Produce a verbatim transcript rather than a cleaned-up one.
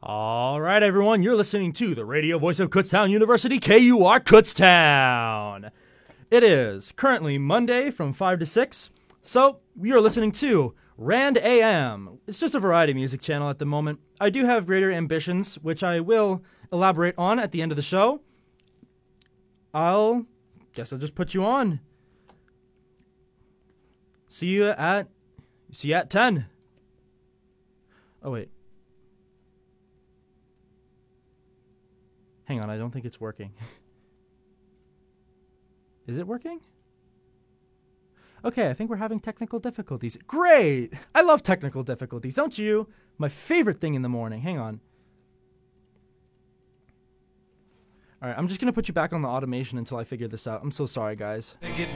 All right, everyone, you're listening to the radio voice of Kutztown University, K U R Kutztown. It is currently Monday from five to six, so we are listening to Rand A M. It's just a variety music channel at the moment. I do have greater ambitions, which I will elaborate on at the end of the show. I'll guess I'll just put you on. See you at see you at ten. Oh wait. Hang on, I don't think it's working. Is it working? Okay, I think we're having technical difficulties. Great! I love technical difficulties, don't you? My favorite thing in the morning. Hang on. Alright, I'm just going to put you back on the automation until I figure this out. I'm so sorry, guys. They get